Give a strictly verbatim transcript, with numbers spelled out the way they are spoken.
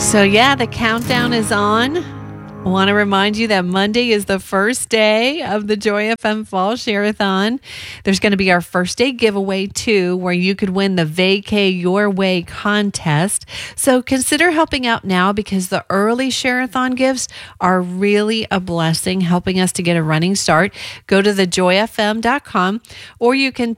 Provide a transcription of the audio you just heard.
So, yeah, the countdown is on. I want to remind you that Monday is the first day of the Joy F M Fall Share-a-thon. There's going to be our first day giveaway, too, where you could win the Vacay Your Way contest. So consider helping out now because the early Share-a-thon gifts are really a blessing, helping us to get a running start. Go to the joy f m dot com or you can